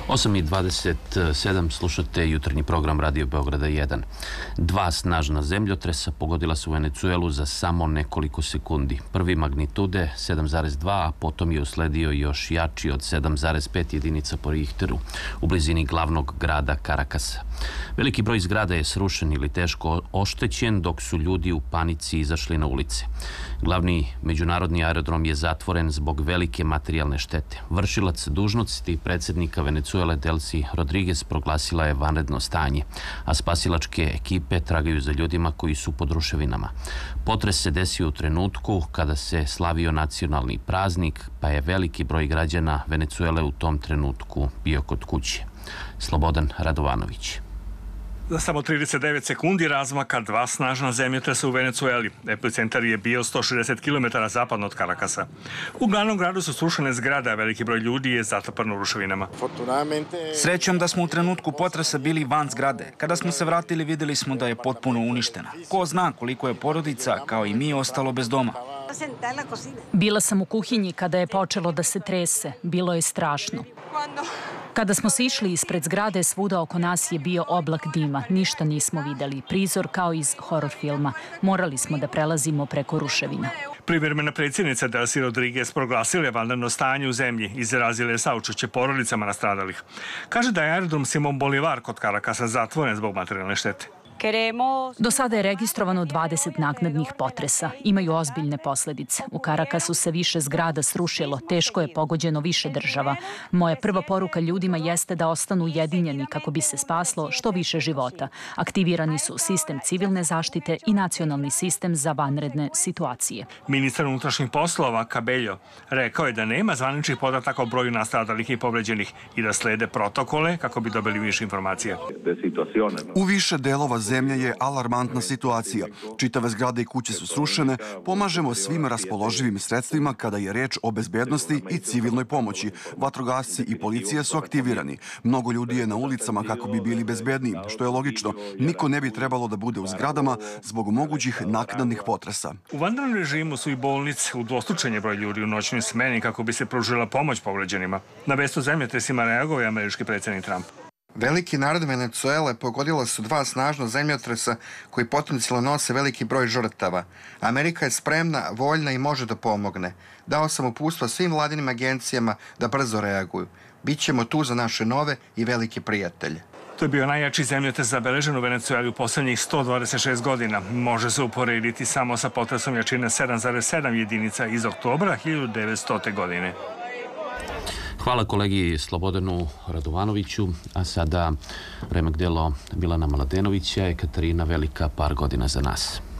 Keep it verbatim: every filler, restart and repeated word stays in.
osam i dvadeset sedam slušate jutarnji program Radio Beograda jedan. Dva snažna zemljotresa pogodila su Venecuelu za samo nekoliko sekundi. Prvi magnitude sedam zarez dva, a potom je usledio još jači od sedam zarez pet jedinica po Richteru u blizini glavnog grada Karakasa. Veliki broj zgrada je srušen ili teško oštećen, dok su ljudi u panici izašli na ulice. Glavni međunarodni aerodrom je zatvoren zbog velike materijalne štete. Vršilac dužnosti predsjednika Venecuele Delcy Rodriguez proglasila je vanredno stanje, a spasilačke ekipe tragaju za ljudima koji su pod ruševinama. Potres se desio u trenutku kada se slavio nacionalni praznik, pa je veliki broj građana Venecuele u tom trenutku bio kod kuće. Slobodan Radovanović. Za samo trideset devet sekundi razmaka dva snažna zemljotresa u Venecueli. Epicentar je bio sto šezdeset kilometara zapadno od Karakasa. U glavnom gradu su srušene zgrade, a veliki broj ljudi je zatrpan u ruševinama. Srećom da smo u trenutku potresa bili van zgrade. Kada smo se vratili, vidjeli smo da je potpuno uništena. Ko zna koliko je porodica, kao i mi, ostalo bez doma. Bila sam u kuhinji kada je počelo da se trese. Bilo je strašno. Kada smo se išli ispred zgrade, svuda oko nas je bio oblak dima. Ništa nismo videli. Prizor kao iz horor filma. Morali smo da prelazimo preko ruševina. Privremena predsjednica Delcy Rodriguez proglasila je vanredno stanje u zemlji, izrazila je saučešće porodicama nastradalih. Kaže da je aerodrom Simon Bolivar kod Karakasa zatvoren zbog materijalne štete. Do sada je registrovano dvadeset naknadnih potresa. Imaju ozbiljne posljedice. U Karakasu se više zgrada srušilo, teško je pogođeno više država. Moja prva poruka ljudima jeste da ostanu ujedinjeni kako bi se spaslo što više života. Aktivirani su sistem civilne zaštite i nacionalni sistem za vanredne situacije. Ministar unutrašnjih poslova Cabello rekao je da nema zvaničnih podataka o broju nastradalih i povređenih i da slede protokole kako bi dobili više informacija. U više delova zemlje je alarmantna situacija. Čitave zgrade i kuće su srušene. Pomažemo svim raspoloživim sredstvima kada je reč o bezbednosti i civilnoj pomoći. Vatrogasci i policija su aktivirani. Mnogo ljudi je na ulicama kako bi bili bezbedniji, što je logično. Niko ne bi trebalo da bude u zgradama zbog mogućih naknadnih potresa. U vanrednom režimu su i bolnice, udvostručen je broj ljudi u noćnoj smeni kako bi se pružila pomoć povređenima. Na vest o zemljotresima reagovao je američki predsjednik Trump. Veliki narod Venecuele pogodila su dva snažna zemljotresa koji potencijalno nose veliki broj žrtava. Amerika je spremna, voljna i može da pomogne. Dao sam uputstva svim vladinim agencijama da brzo reaguju. Bićemo tu za naše nove i velike prijatelje. To je bio najjači zemljotres zabeležen u Venecueli u poslednjih sto dvadeset šest godina. Može se uporediti samo sa potresom jačine sedam zarez sedam jedinica iz oktobra hiljadu devetstote. godine. Hvala kolegi Slobodanu Radovanoviću, a sada remek delo Milana Mladenovića, Ekaterina Velika, par godina za nas.